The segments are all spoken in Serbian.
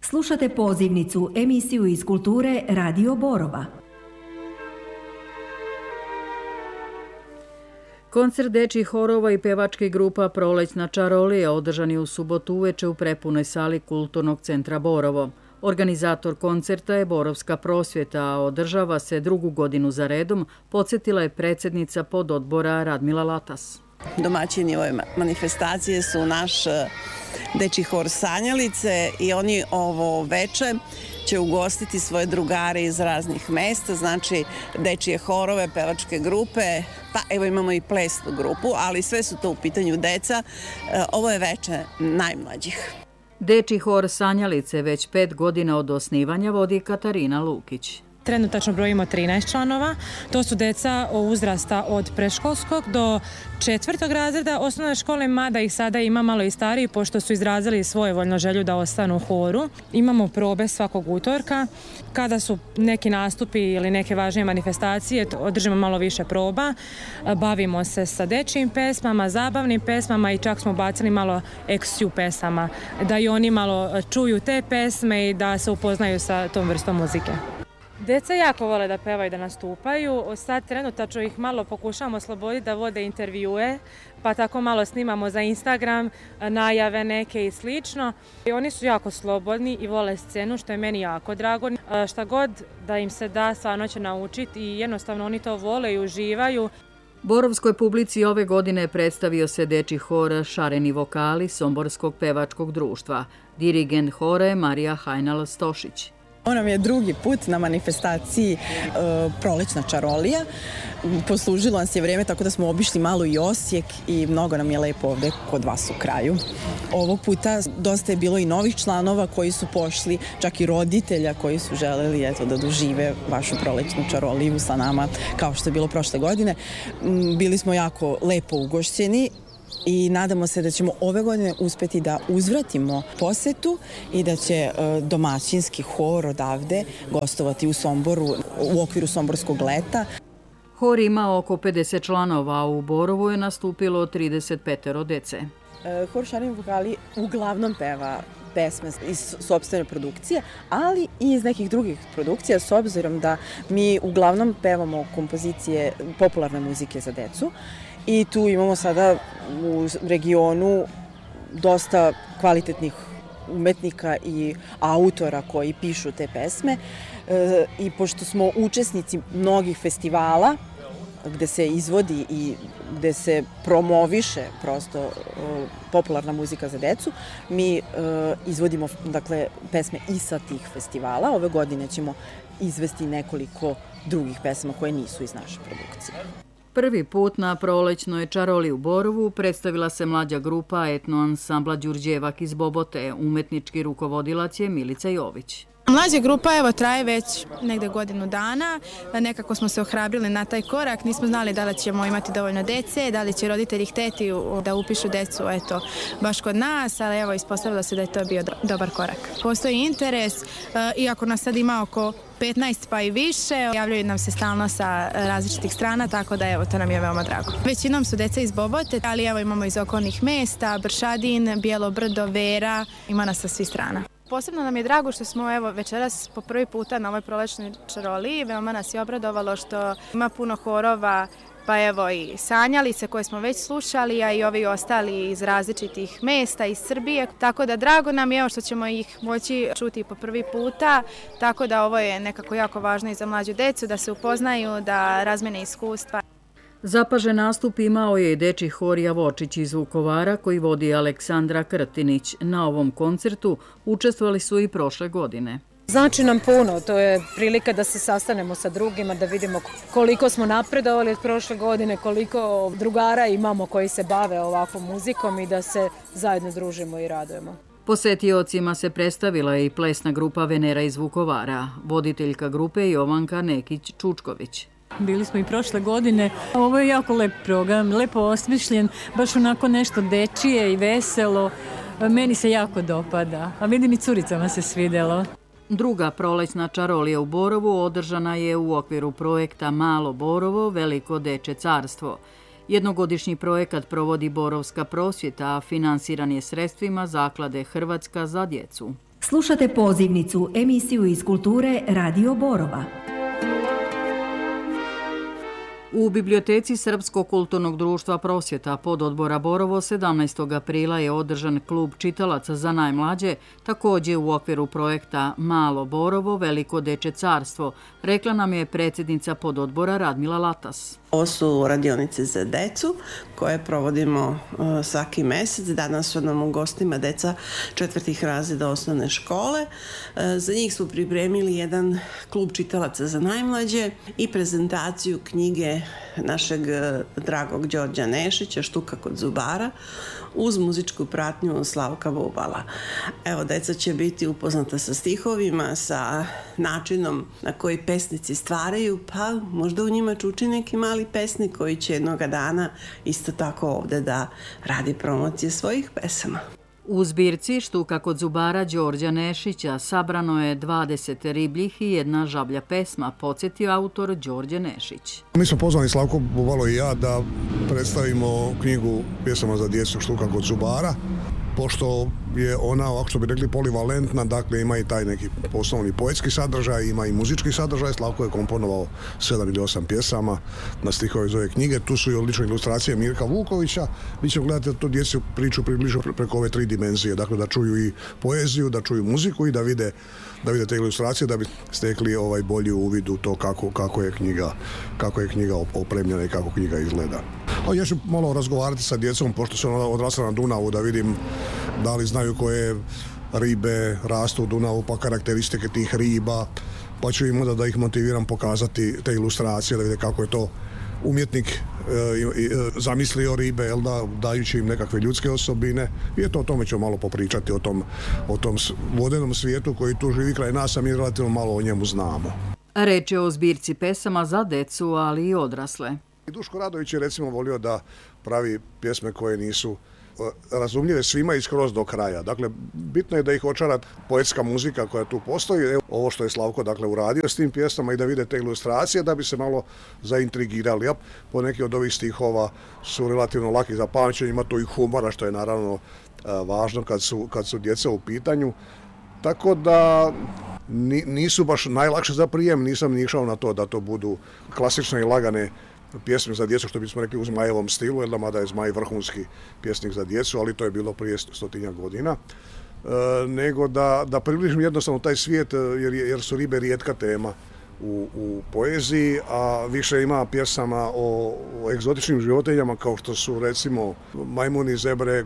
Slušate pozivnicu, emisiju iz kulture Radio Borova. Koncert dečjih horova i pevačkih grupa Prolećna čarolija održan je u subotu uveče u prepunoj sali Kulturnog centra Borovo. Organizator koncerta je Borovska prosvjeta, a održava se drugu godinu za redom, podsjetila je predsjednica pododbora Radmila Latas. Domaćini ove manifestacije su naš dečji hor Sanjalice i oni ovo veče će ugostiti svoje drugare iz raznih mesta, znači dečije horove, pevačke grupe, pa evo imamo i plesnu grupu, ali sve su to u pitanju deca. Ovo je veče najmlađih. Dečji hor Sanjalice već 5 godina od osnivanja vodi Katarina Lukić. Trenutačno brojimo 13 članova. To su deca uzrasta od predškolskog do 4. razreda osnovne škole, mada ih sada ima malo i stariji, pošto su izrazili svojevoljno želju da ostanu u horu. Imamo probe svakog utorka. Kada su neki nastupi ili neke važnije manifestacije, održimo malo više proba. Bavimo se sa dečjim pesmama, zabavnim pesmama i čak smo bacili malo eksiju pesama, da i oni malo čuju te pesme i da se upoznaju sa tom vrstom muzike. Deca jako vole da pevaju, da nastupaju. Sad trenutačno ih malo pokušamo osloboditi da vode intervjue, pa tako malo snimamo za Instagram, najave neke i slično. I oni su jako slobodni i vole scenu, što je meni jako drago. Šta god da im se da, stvarno će naučiti i jednostavno oni to vole i uživaju. Borovskoj publici ove godine predstavio se dečji hor Šareni vokali Somborskog pevačkog društva. Dirigent hora je Marija Hajnal-Stošić. Ovo nam je drugi put na manifestaciji Prolećna čarolija. Poslužilo nas je vrijeme tako da smo obišli malo i Osijek i mnogo nam je lepo ovdje kod vas u kraju. Ovog puta dosta je bilo i novih članova koji su pošli, čak i roditelja koji su želeli da dožive vašu Prolećnu čaroliju sa nama kao što je bilo prošle godine. Bili smo jako lepo ugošćeni i nadamo se da ćemo ove godine uspjeti da uzvratimo posetu i da će domaćinski hor odavde gostovati u Somboru u okviru Somborskog leta. Hor ima oko 50 članova, a u Borovu je nastupilo 35 dece. Hor Šareni vokali uglavnom peva pesme iz sopstvene produkcije, ali i iz nekih drugih produkcija, s obzirom da mi uglavnom pevamo kompozicije popularne muzike za decu. I tu imamo sada u regionu dosta kvalitetnih umetnika i autora koji pišu te pesme. I pošto smo učesnici mnogih festivala gde se izvodi i gde se promoviše prosto popularna muzika za decu, mi izvodimo pesme i sa tih festivala. Ove godine ćemo izvesti nekoliko drugih pesama koje nisu iz naše produkcije. Prvi put na Prolećnoj čaroliji u Borovu predstavila se mlađa grupa etno ansambla Đurđevak iz Bobote. Umetnički rukovodilac je Milica Jović. Mlađa grupa traje već negde godinu dana. Nekako smo se ohrabrili na taj korak. Nismo znali da li ćemo imati dovoljno dece, da li će roditelji hteti da upišu decu baš kod nas, ali ispostavilo se da je to bio dobar korak. Postoji interes, iako nas sad ima oko 15 pa i više, javljaju nam se stalno sa različitih strana, tako da to nam je veoma drago. Većinom su deca iz Bobote, ali imamo iz okolnih mesta, Bršadin, Bijelo brdo, Vera, ima nas sa svih strana. Posebno nam je drago što smo večeras po prvi puta na ovoj Prolećnoj čaroliji. Veoma nas je obradovalo što ima puno horova, pa i Sanjalice koje smo već slušali, a i ovi ostali iz različitih mesta iz Srbije. Tako da drago nam je što ćemo ih moći čuti po prvi puta, tako da ovo je nekako jako važno i za mlađu decu, da se upoznaju, da razmene iskustva. Zapažen nastup imao je i dečji hor Javočić iz Vukovara koji vodi Aleksandra Krtinić. Na ovom koncertu učestvovali su i prošle godine. Znači nam puno, to je prilika da se sastanemo sa drugima, da vidimo koliko smo napredovali od prošle godine, koliko drugara imamo koji se bave ovakvom muzikom i da se zajedno družimo i radujemo. Posetiocima se predstavila i plesna grupa Venera iz Vukovara, voditeljka grupe Jovanka Nekić-Čučković. Bili smo i prošle godine. Ovo je jako lep program, lepo osmišljen, baš onako nešto dečije i veselo. Meni se jako dopada, a vidim i curicama se svidelo. Druga prolećna čarolija u Borovu održana je u okviru projekta Malo Borovo, Veliko dečje carstvo. Jednogodišnji projekat provodi Borovska prosvjeta, a finansiran je sredstvima Zaklade Hrvatska za djecu. Slušate pozivnicu, emisiju iz kulture Radio Borova. U biblioteci Srpskog kulturnog društva Prosvjeta pododbora Borovo 17. aprila je održan klub čitalaca za najmlađe, također u okviru projekta Malo Borovo, Veliko dečje carstvo, rekla nam je predsjednica pododbora Radmila Latas. Ovo su radionice za decu koje provodimo svaki mjesec. Danas su nam u gostima deca 4. razreda osnovne škole. Za njih smo pripremili jedan klub čitalaca za najmlađe i prezentaciju knjige našeg dragog Đorđa Nešića, Štuka kod zubara, uz muzičku pratnju Slavka Bubala. Evo, deca će biti upoznata sa stihovima, sa načinom na koji pesnici stvaraju, pa možda u njima čuči neki mali pesnik koji će jednoga dana isto tako ovde da radi promocije svojih pesama. U zbirci Štuka kod zubara Đorđa Nešića sabrano je 20 ribljih i jedna žablja pesma, podsjetio autor Đorđe Nešić. Mi smo pozvani, Slavko Bubalo i ja, da predstavimo knjigu pjesama za djecu Štuka kod zubara, pošto je ona, ovako što bi rekli, polivalentna, dakle ima i taj neki osnovni poetski sadržaj, ima i muzički sadržaj. Slavko je komponovao 7 ili 8 pjesama na stihove iz ove knjige. Tu su i odlične ilustracije Mirka Vukovića. Mi ćemo gledati tu djecu priču približu preko ove 3 dimenzije, dakle da čuju i poeziju, da čuju muziku i da vide te ilustracije, da bi stekli bolji uvid u to kako je knjiga opremljena i kako knjiga izgleda. Ja ću malo razgovarati sa djecom, pošto sam odrasla na Dunavu, da vidim da li znaju koje ribe rastu u Dunavu, pa karakteristike tih riba, pa ću im da ih motiviram pokazati te ilustracije, da vide kako je to umjetnik zamislio ribe, dajući im nekakve ljudske osobine. I o tome ću malo popričati, o tom vodenom svijetu koji tu živi kraj nas, a mi relativno malo o njemu znamo. Reč je o zbirci pesama za decu, ali i odrasle. Duško Radović je recimo volio da pravi pjesme koje nisu razumljive svima i skroz do kraja. Dakle, bitno je da ih očara poetska muzika koja tu postoji. Evo, ovo što je Slavko uradio s tim pjesmama i da vide te ilustracije da bi se malo zaintrigirali. Po neki od ovih stihova su relativno laki za pamćenje, ima tu i humora što je naravno važno kad su djeca u pitanju. Tako da nisu baš najlakše za prijem, nisam ni išao na to da to budu klasične i lagane pjesme za djecu, što bismo rekli u Zmajevom stilu, jer mada je Zmaj vrhunski pjesnik za djecu, ali to je bilo prije 100 godina, nego da približim jednostavno taj svijet, jer su ribe rijetka tema u poeziji, a više ima pjesama o egzotičnim životinjama, kao što su recimo majmuni, zebre,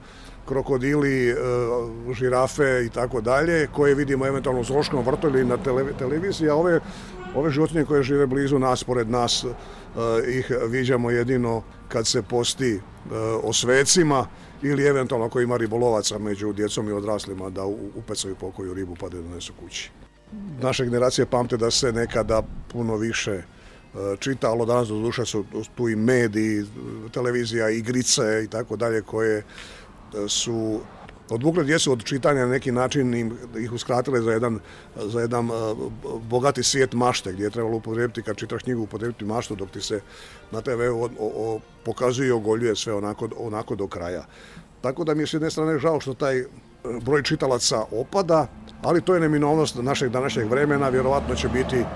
krokodili, žirafe i tako dalje, koje vidimo eventualno u zoološkom vrtu ili na televiziji, a ove životinje koje žive blizu nas, pored nas, ih viđamo jedino kad se posti o svecima ili eventualno ako ima ribolovaca među djecom i odraslima da upecaju pokoju ribu pa da je donesu kući. Naše generacije pamte da se nekada puno više čitalo, danas do duše su tu i mediji, televizija, igrice i tako dalje koje su odvukle djecu od čitanja na neki način, ih uskratile za jedan bogati svijet mašte, gdje je trebalo upotrijebiti, kad čitaš knjigu, upotrijebiti maštu, dok ti se na TV pokazuje i ogoljuje sve onako do kraja. Tako da mi je s jedne strane žao što taj broj čitalaca opada, ali to je neminovnost našeg današnjeg vremena, vjerovatno će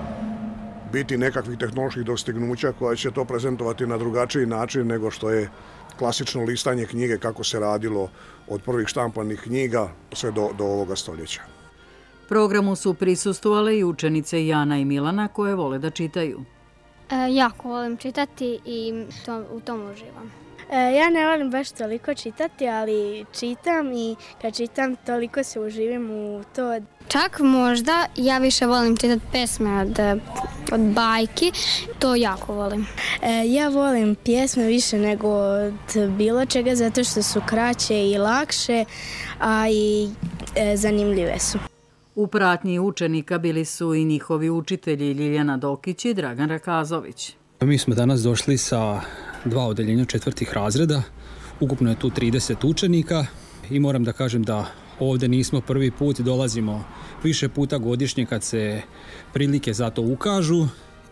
biti nekakvih tehnoloških dostignuća koja će to prezentovati na drugačiji način nego što je klasično listanje knjige kako se radilo od prvih štampanih knjiga sve do ovoga stoljeća. Programu su prisustvovale i učenice Jana i Milana koje vole da čitaju. Jako volim čitati i u tom uživam. Ja ne volim baš toliko čitati, ali čitam i kad čitam toliko se uživim u to. Čak možda ja više volim čitati pesme od bajki, to jako volim. Ja volim pjesme više nego od bilo čega zato što su kraće i lakše, a i zanimljive su. U pratnji učenika bili su i njihovi učitelji Ljiljana Dokić i Dragan Rakazović. Mi smo danas došli sa 2 odeljenja 4. razreda, ukupno je tu 30 učenika i moram da kažem da ovdje nismo prvi put, dolazimo više puta godišnje kad se prilike za to ukažu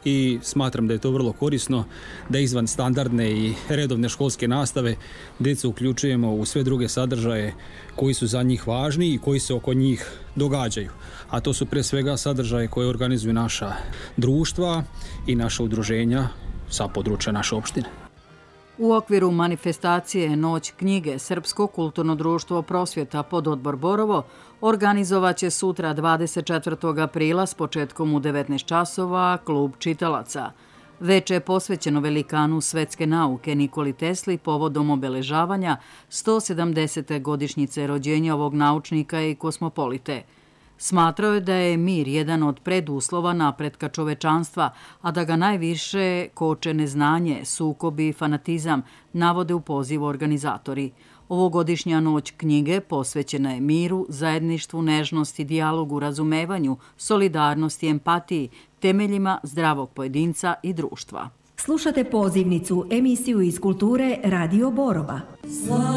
i smatram da je to vrlo korisno da izvan standardne i redovne školske nastave djecu uključujemo u sve druge sadržaje koji su za njih važni i koji se oko njih događaju. A to su prije svega sadržaje koje organizuju naša društva i naša udruženja sa područja naše opštine. U okviru manifestacije Noć knjige Srpsko kulturno društvo Prosvjeta pododbor Borovo organizovat će sutra 24. aprila s početkom u 19 časova klub čitalaca. Veče je posvećeno velikanu svetske nauke Nikoli Tesli povodom obeležavanja 170. godišnjice rođenja ovog naučnika i kosmopolite. Smatrao je da je mir jedan od preduslova napretka čovečanstva, a da ga najviše koče neznanje, sukobi i fanatizam, navode u pozivu organizatori. Ovogodišnja Noć knjige posvećena je miru, zajedništvu, nežnosti, dijalogu, razumevanju, solidarnosti, empatiji, temeljima zdravog pojedinca i društva. Slušate pozivnicu emisiju iz kulture Radio Borova.